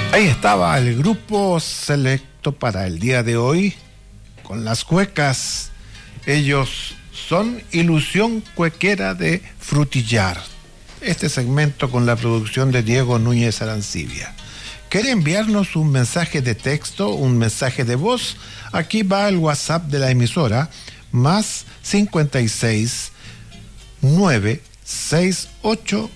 Ahí estaba el grupo selecto para el día de hoy con las cuecas. Ellos son Ilusión Cuequera de Frutillar. Este segmento con la producción de Diego Núñez Arancibia. ¿Quiere enviarnos un mensaje de texto, un mensaje de voz? Aquí va el WhatsApp de la emisora, más 56 968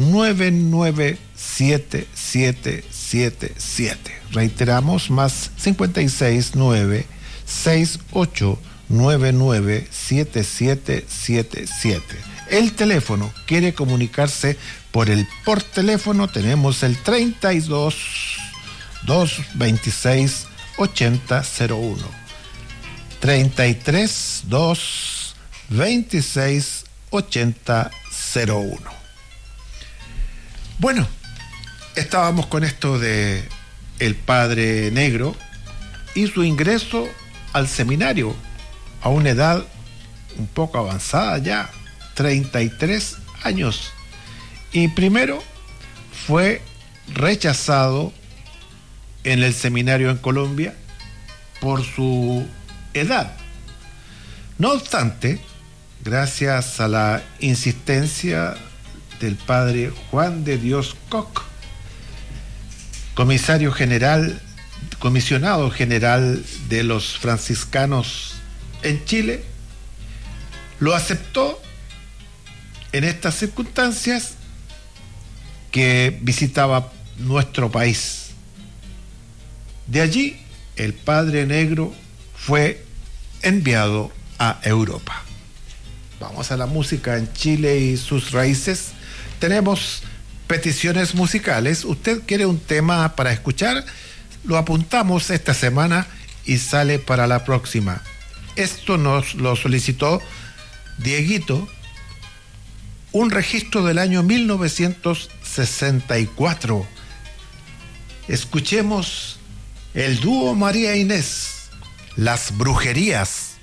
997777. Reiteramos, más 56 968 997777. El teléfono, quiere comunicarse por teléfono, tenemos el 32 226 8001. 33 226 8001. Bueno, estábamos con esto de el Padre Negro y su ingreso al seminario a una edad un poco avanzada ya, 33 años. Y primero fue rechazado en el seminario en Colombia por su edad. No obstante, gracias a la insistencia del padre Juan de Dios Koch, comisionado general de los franciscanos en Chile, lo aceptó en estas circunstancias que visitaba nuestro país. De allí, el Padre Negro fue enviado a Europa. Vamos a la música en Chile y sus raíces. Tenemos peticiones musicales. ¿Usted quiere un tema para escuchar? Lo apuntamos esta semana y sale para la próxima. Esto nos lo solicitó Dieguito, un registro del año 1964. Escuchemos el dúo María Inés, Las Brujerías.